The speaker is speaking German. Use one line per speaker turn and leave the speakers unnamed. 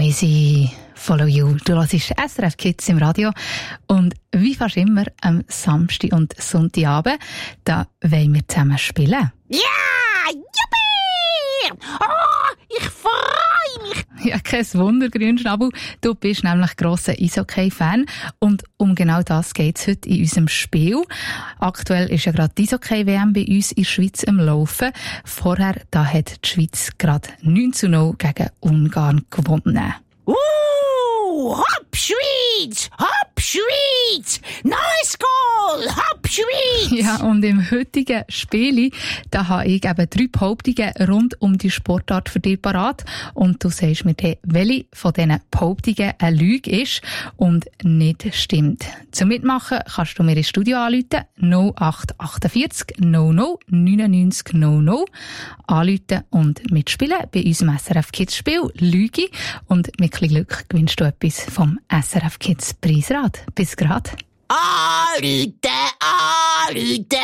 Noisy, Follow You. Du hörst SRF Kids im Radio. Und wie fast immer am Samstag und Sonntagabend, da wollen wir zusammen spielen.
Ja! Juppie! Oh, ich freue mich!
Ja, kein Wunder, Grünschnabel. Du bist nämlich grosser Eishockey-Fan. Und um genau das geht es heute in unserem Spiel. Aktuell ist ja gerade die Eishockey-WM bei uns in der Schweiz am Laufen. Vorher da hat die Schweiz gerade 9:0 gegen Ungarn gewonnen.
Hopp Schweiz! Hopp Schweiz! Nice goal! Hopp Schweiz!
Ja, und im heutigen Spiel, da habe ich eben 3 Behauptungen rund um die Sportart für dich parat. Und du sagst mir dann, welche von diesen Behauptungen eine Lüge ist und nicht stimmt. Zum Mitmachen kannst du mir ins Studio anrufen, 0848 00 99 00 anrufen und mitspielen bei unserem SRF Kids Spiel Lüge. Und mit ein bisschen Glück gewinnst du etwas vom SRF Kids Preisrad. Bis grad.
Anrufen, anrufen,